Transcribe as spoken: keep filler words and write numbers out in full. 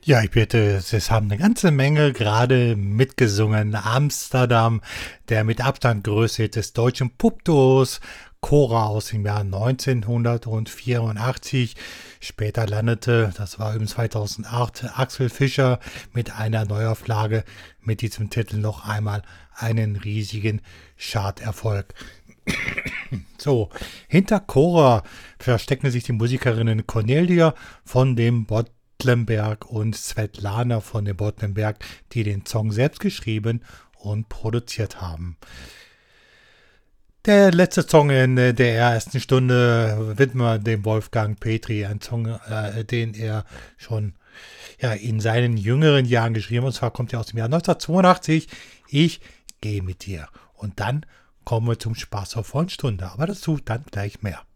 Ja, ich bitte, es haben eine ganze Menge gerade mitgesungen. Amsterdam, der mit Abstand größte Hit des deutschen Popduos Cora aus dem Jahr neunzehnhundertvierundachtzig. Später landete, das war übrigens zweitausendacht, Axel Fischer mit einer Neuauflage mit diesem Titel noch einmal einen riesigen Charterfolg. So, hinter Cora verstecken sich die Musikerinnen Cornelia von dem Bottlenberg und Svetlana von dem Bottlenberg, die den Song selbst geschrieben und produziert haben. Der letzte Song in der ersten Stunde widmen wir dem Wolfgang Petri, ein Song, äh, den er schon ja, in seinen jüngeren Jahren geschrieben hat. Und zwar kommt er aus dem Jahr neunzehnhundertzweiundachtzig. Ich gehe mit dir. Und dann kommen wir zum Spaß auf Stunde. Aber dazu dann gleich mehr.